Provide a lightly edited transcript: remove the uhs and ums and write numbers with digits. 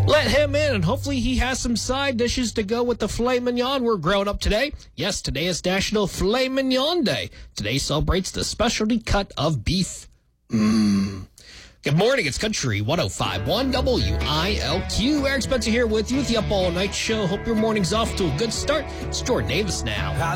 Let him in, and hopefully he has some side dishes to go with the filet mignon we're growing up today. Yes, today is National Filet Mignon Day. Today celebrates the specialty cut of beef. Good morning, it's Country 105.1 WILQ. Eric Spencer here with you with the Up All Night Show. Hope your morning's off to a good start. It's Jordan Davis now.